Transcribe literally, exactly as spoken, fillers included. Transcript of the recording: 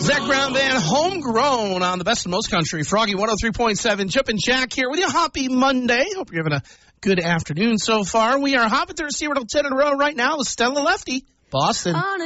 Zach Brown Band, Homegrown on the Best of Most Country. Froggy one oh three point seven. Chip and Jack here with you. Happy Monday. Hope you're having a good afternoon so far. We are hopping through Seaward ten in a row right now with Stella Lefty, Boston.